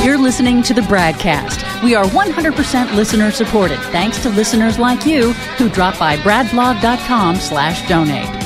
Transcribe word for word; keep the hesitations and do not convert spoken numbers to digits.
You're listening to the Bradcast. We are one hundred percent listener supported, thanks to listeners like you who drop by bradblog.com slash donate.